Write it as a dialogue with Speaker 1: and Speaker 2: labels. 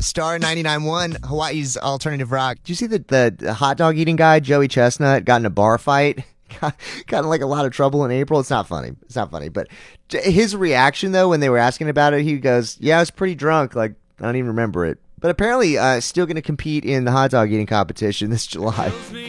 Speaker 1: Star 99.1, Hawaii's alternative rock. Did you see the hot dog eating guy, Joey Chestnut, got in a bar fight? Got in like a lot of trouble in April. It's not funny. But his reaction, though, when they were asking about it, he goes, yeah, I was pretty drunk. Like, I don't even remember it. But apparently still going to compete in the hot dog eating competition this July.